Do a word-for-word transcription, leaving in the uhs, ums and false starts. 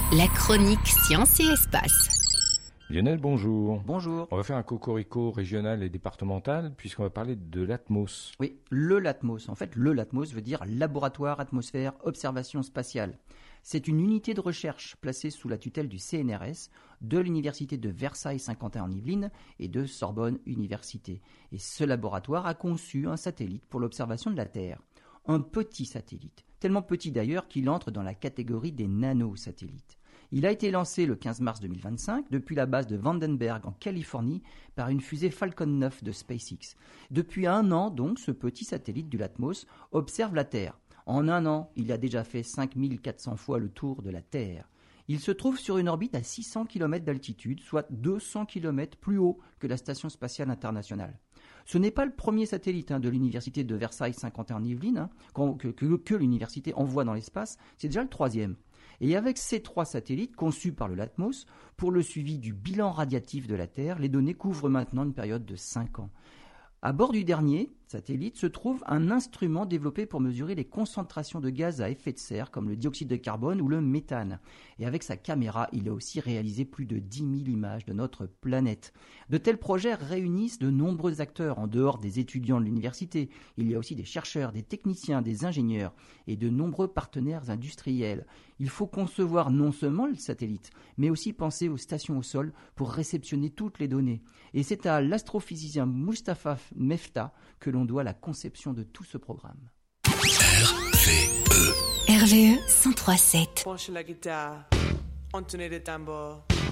La chronique Science et Espace. Lionel, bonjour. Bonjour. On va faire un cocorico régional et départemental puisqu'on va parler de l'ATMOS. Oui, le LATMOS. En fait, le LATMOS veut dire Laboratoire Atmosphère Observation Spatiale. C'est une unité de recherche placée sous la tutelle du C N R S, de l'Université de Versailles-Saint-Quentin en Yvelines et de Sorbonne Université. Et ce laboratoire a conçu un satellite pour l'observation de la Terre. Un petit satellite, tellement petit d'ailleurs qu'il entre dans la catégorie des nanosatellites. Il a été lancé le quinze mars deux mille vingt-cinq depuis la base de Vandenberg en Californie par une fusée Falcon neuf de SpaceX. Depuis un an donc, ce petit satellite du LATMOS observe la Terre. En un an, il a déjà fait cinq mille quatre cents fois le tour de la Terre. Il se trouve sur une orbite à six cents kilomètres d'altitude, soit deux cents kilomètres plus haut que la Station spatiale internationale. Ce n'est pas le premier satellite hein, de l'Université de Versailles-Saint-Quentin en Yvelines hein, que, que, que l'université envoie dans l'espace, c'est déjà le troisième. Et avec ces trois satellites conçus par le LATMOS, pour le suivi du bilan radiatif de la Terre, les données couvrent maintenant une période de cinq ans. À bord du dernier satellite se trouve un instrument développé pour mesurer les concentrations de gaz à effet de serre comme le dioxyde de carbone ou le méthane. Et avec sa caméra, il a aussi réalisé plus de dix mille images de notre planète. De tels projets réunissent de nombreux acteurs en dehors des étudiants de l'université. Il y a aussi des chercheurs, des techniciens, des ingénieurs et de nombreux partenaires industriels. Il faut concevoir non seulement le satellite, mais aussi penser aux stations au sol pour réceptionner toutes les données. Et c'est à l'astrophysicien Mustapha Mefta que l'on doit la conception de tout ce programme. R V E. R V E cent trois virgule sept. Penche la guitare, entonner les tambours.